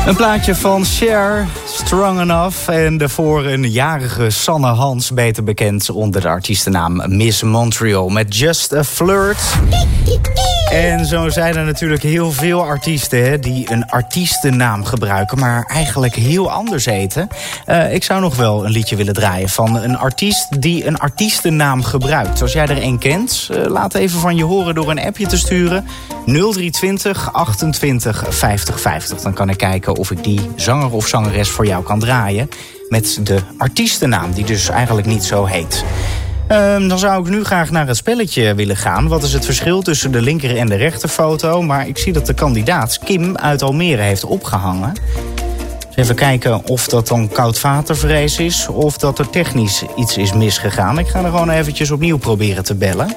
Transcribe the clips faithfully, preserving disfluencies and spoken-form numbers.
Een plaatje van Cher, Strong Enough. En daarvoor een jarige Sanne Hans, beter bekend onder de artiestennaam Miss Montreal, met Just a Flirt. En zo zijn er natuurlijk heel veel artiesten hè, die een artiestennaam gebruiken, maar eigenlijk heel anders heten. Uh, ik zou nog wel een liedje willen draaien van een artiest die een artiestennaam gebruikt. Als jij er een kent, uh, laat even van je horen door een appje te sturen. nul drie twintig achtentwintig vijftig vijftig. Dan kan ik kijken of ik die zanger of zangeres voor jou kan draaien met de artiestennaam, die dus eigenlijk niet zo heet. Um, dan zou ik nu graag naar het spelletje willen gaan. Wat is het verschil tussen de linker en de rechterfoto? Maar ik zie dat de kandidaat Kim uit Almere heeft opgehangen. Dus even kijken of dat dan koudwatervrees is of dat er technisch iets is misgegaan. Ik ga er gewoon eventjes opnieuw proberen te bellen.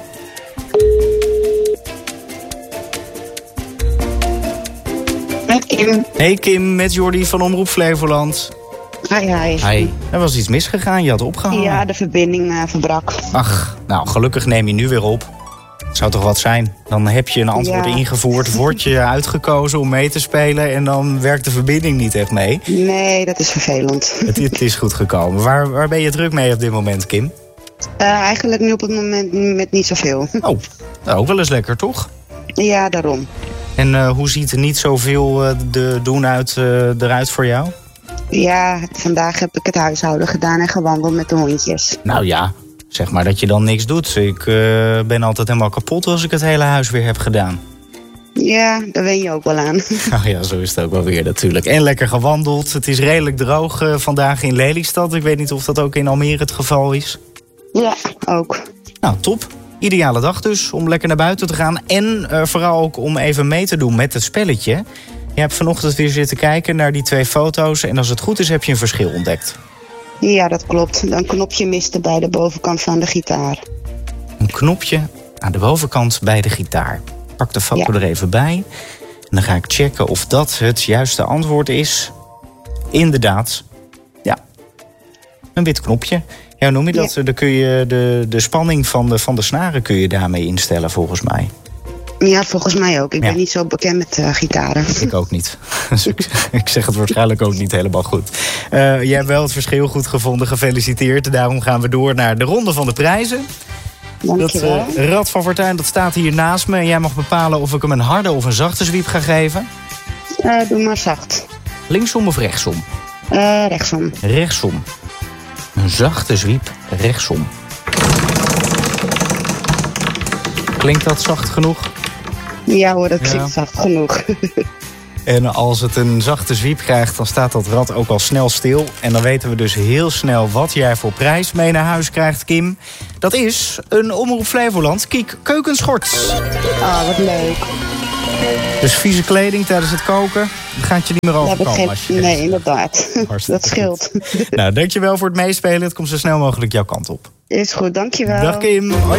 Met Kim. Hey Kim, met Jordi van Omroep Flevoland. Hi, hi. Hi. Er was iets misgegaan, je had opgehangen. Ja, de verbinding uh, verbrak. Ach, nou gelukkig neem je nu weer op. Zou toch wat zijn? Dan heb je een antwoord ja. ingevoerd, word je uitgekozen om mee te spelen en dan werkt de verbinding niet echt mee. Nee, dat is vervelend. Het, het is goed gekomen. Waar, waar ben je druk mee op dit moment, Kim? Uh, eigenlijk nu op het moment met niet zoveel. Oh, nou, ook wel eens lekker, toch? Ja, daarom. En uh, hoe ziet er niet zoveel uh, de doen uit, uh, eruit voor jou? Ja, vandaag heb ik het huishouden gedaan en gewandeld met de hondjes. Nou ja, zeg maar dat je dan niks doet. Ik uh, ben altijd helemaal kapot als ik het hele huis weer heb gedaan. Ja, daar wen je ook wel aan. Nou ja, zo is het ook wel weer natuurlijk. En lekker gewandeld. Het is redelijk droog uh, vandaag in Lelystad. Ik weet niet of dat ook in Almere het geval is. Ja, ook. Nou, top. Ideale dag dus om lekker naar buiten te gaan. En uh, vooral ook om even mee te doen met het spelletje. Je hebt vanochtend weer zitten kijken naar die twee foto's. En als het goed is, heb je een verschil ontdekt. Ja, dat klopt. Een knopje miste bij de bovenkant van de gitaar. Een knopje aan de bovenkant bij de gitaar. Pak de foto ja. er even bij. En dan ga ik checken of dat het juiste antwoord is. Inderdaad. Ja. Een wit knopje. Ja, hoe noem je dat? Ja. Dan kun je de, de spanning van de, van de snaren kun je daarmee instellen, volgens mij. Ja, volgens mij ook. Ik ja. ben niet zo bekend met uh, gitaren. Ik ook niet. Dus ik, ik zeg het waarschijnlijk ook niet helemaal goed. Uh, jij hebt wel het verschil goed gevonden. Gefeliciteerd. Daarom gaan we door naar de ronde van de prijzen. Dankjewel. Dat uh, Rad van Fortuin, dat staat hier naast me. En jij mag bepalen of ik hem een harde of een zachte zwiep ga geven. Uh, doe maar zacht. Linksom of rechtsom? Uh, rechtsom. Rechtsom. Een zachte zwiep, rechtsom. Klinkt dat zacht genoeg? Ja hoor, dat klinkt ja. zacht genoeg. En als het een zachte zwiep krijgt, dan staat dat rad ook al snel stil. En dan weten we dus heel snel wat jij voor prijs mee naar huis krijgt, Kim. Dat is een Omroep Flevoland Kiek keukenschort. Ah, wat leuk. Dus vieze kleding tijdens het koken, dat gaat je niet meer overkomen. Geen... Als je nee, inderdaad. Dat scheelt. Nou, dankjewel voor het meespelen. Het komt zo snel mogelijk jouw kant op. Is goed, dankjewel. Dag Kim. Hoi.